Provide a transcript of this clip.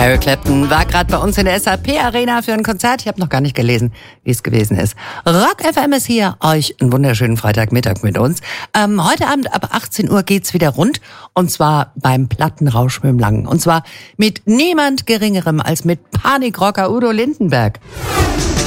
Eric Clapton war gerade bei uns in der SAP-Arena für ein Konzert. Ich habe noch gar nicht gelesen, wie es gewesen ist. Rock FM ist hier. Euch einen wunderschönen Freitagmittag mit uns. Heute Abend ab 18 Uhr geht's wieder rund. Und zwar beim Plattenrausch mit dem Langen. Und zwar mit niemand Geringerem als mit Panikrocker Udo Lindenberg.